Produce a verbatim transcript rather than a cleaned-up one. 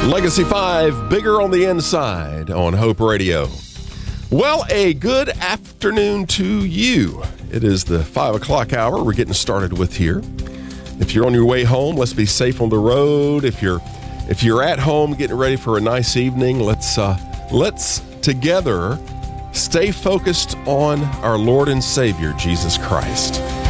Legacy five, bigger on the inside on Hope Radio. Well, a good afternoon to you. It is the five o'clock hour we're getting started with here. If you're on your way home, let's be safe on the road. If you're if you're at home getting ready for a nice evening, let's uh, let's together stay focused on our Lord and Savior, Jesus Christ.